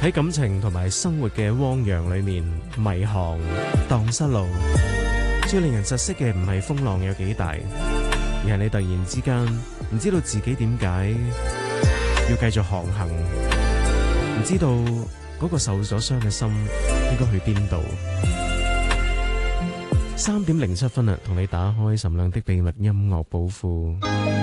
喺感情同埋生活嘅汪洋裏面迷航蕩失路，最令人窒息嘅唔係風浪有幾大，而係你突然之間唔知道自己點解要繼續航行，唔知道嗰個受咗傷嘅心應該去邊度。3:07啦，同你打開岑亮的秘密音樂寶庫。